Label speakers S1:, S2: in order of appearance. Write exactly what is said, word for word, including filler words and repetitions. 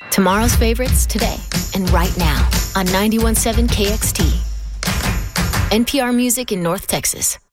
S1: Tomorrow's favorites today and right now on ninety-one point seven K X T. N P R Music in North Texas.